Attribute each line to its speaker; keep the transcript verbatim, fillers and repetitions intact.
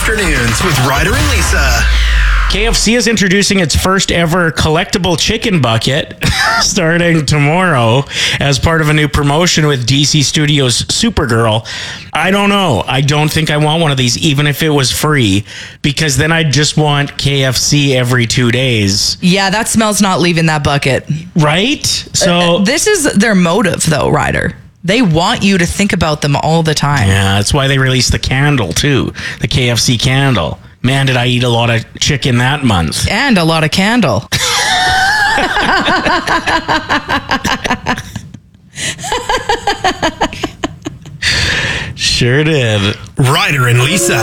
Speaker 1: Afternoons with Ryder and Lisa.
Speaker 2: K F C is introducing its first ever collectible chicken bucket starting tomorrow as part of a new promotion with D C Studios' Supergirl. I don't know. I don't think I want one of these, even if it was free, because then I'd just want K F C every two days.
Speaker 3: Yeah, that smell's not leaving that bucket.
Speaker 2: Right? So
Speaker 3: Uh, this is their motive, though, Ryder. They want you to think about them all the time.
Speaker 2: yeah, that's why they released the candle, too. The K F C candle. Man, did I eat a lot of chicken that month.
Speaker 3: And a lot of candle.
Speaker 2: Sure did.
Speaker 1: Ryder and Lisa.